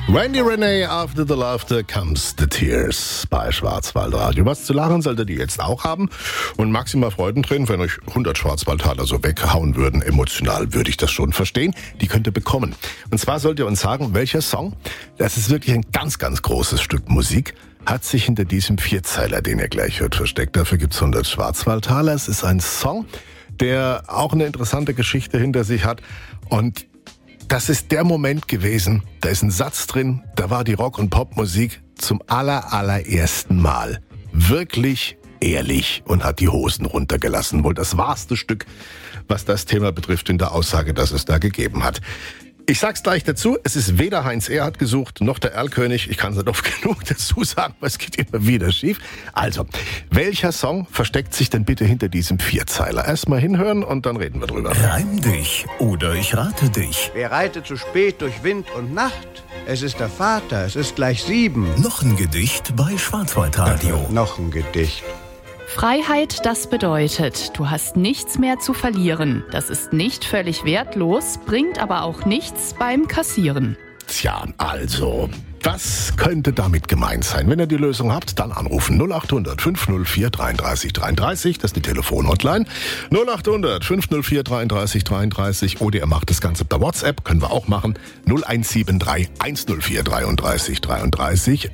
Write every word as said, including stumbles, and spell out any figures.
Randy Renee, After the Laughter comes the tears bei Schwarzwaldradio. Was zu lachen solltet ihr jetzt auch haben und maximal Freudentränen, wenn euch hundert Schwarzwaldtaler so weghauen würden. Emotional würde ich das schon verstehen. Die könnt ihr bekommen. Und zwar sollt ihr uns sagen, welcher Song, das ist wirklich ein ganz, ganz großes Stück Musik, hat sich hinter diesem Vierzeiler, den ihr gleich hört, versteckt. Dafür gibt's hundert Schwarzwaldtaler. Es ist ein Song, der auch eine interessante Geschichte hinter sich hat. Und das ist der Moment gewesen, da ist ein Satz drin, da war die Rock- und Popmusik zum aller, allerersten Mal wirklich ehrlich und hat die Hosen runtergelassen. Wohl das wahrste Stück, was das Thema betrifft in der Aussage, das es da gegeben hat. Ich sag's gleich dazu, es ist weder Heinz Erhardt gesucht, noch der Erlkönig. Ich kann es nicht oft genug dazu sagen, aber es geht immer wieder schief. Also, welcher Song versteckt sich denn bitte hinter diesem Vierzeiler? Erstmal hinhören und dann reden wir drüber. Reim dich oder ich rate dich. Wer reitet zu spät durch Wind und Nacht? Es ist der Vater, es ist gleich sieben. Noch ein Gedicht bei Schwarzwaldradio. Noch ein Gedicht. Freiheit, das bedeutet, du hast nichts mehr zu verlieren. Das ist nicht völlig wertlos, bringt aber auch nichts beim Kassieren. Tja, also, was könnte damit gemeint sein? Wenn ihr die Lösung habt, dann anrufen null acht hundert fünf null vier dreiunddreißig dreiunddreißig, das ist die Telefonhotline. null acht hundert fünf null vier dreiunddreißig dreiunddreißig oder ihr macht das Ganze per WhatsApp, können wir auch machen. null eins sieben drei eins null vier dreiunddreißig dreiunddreißig.